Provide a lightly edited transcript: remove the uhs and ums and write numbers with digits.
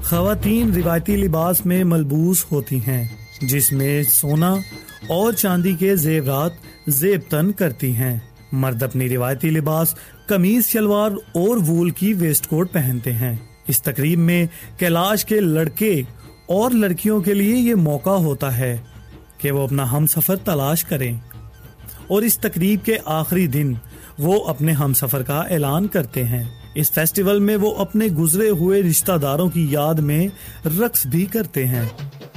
ख़वातीन रिवायती लिबास में मलबूस होती हैं, जिसमें सोना और चांदी के जेवरात जेबतन करती हैं। मर्द अपनी रिवायती लिबास कमीज शलवार और वूल की वेस्ट कोट पहनते हैं। इस तकरीब में कैलाश के लड़के और लड़कियों के लिए ये मौका होता है कि वो अपना हमसफर तलाश करें और इस तकरीब के आखिरी दिन वो अपने हमसफर का ऐलान करते हैं। इस फेस्टिवल में वो अपने गुजरे हुए रिश्तेदारों की याद में रक्स भी करते हैं।